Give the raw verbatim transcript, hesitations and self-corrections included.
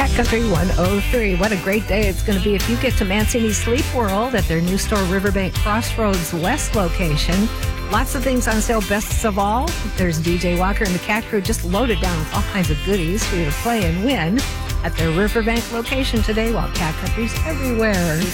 Cat Country one oh three. What a great day it's going to be if you get to Mancini Sleep World at their new store, Riverbank Crossroads West location. Lots of things on sale. Best of all, there's D J Walker and the Cat Crew just loaded down with all kinds of goodies for you to play and win at their Riverbank location today, while Cat Country's everywhere.